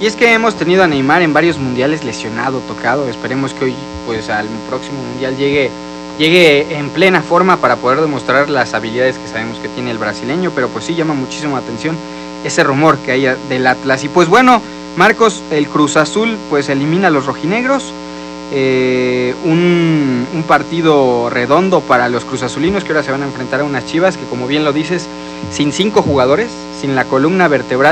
Y es que hemos tenido a Neymar en varios mundiales lesionado, tocado. Esperemos que hoy, pues al próximo mundial llegue en plena forma para poder demostrar las habilidades que sabemos que tiene el brasileño. Pero pues sí llama muchísimo la atención ese rumor que hay del Atlas. Y pues bueno, Marcos, el Cruz Azul pues elimina a los rojinegros. Un partido redondo para los cruzazulinos, que ahora se van a enfrentar a unas Chivas que, como bien lo dices, sin 5 jugadores, sin la columna vertebral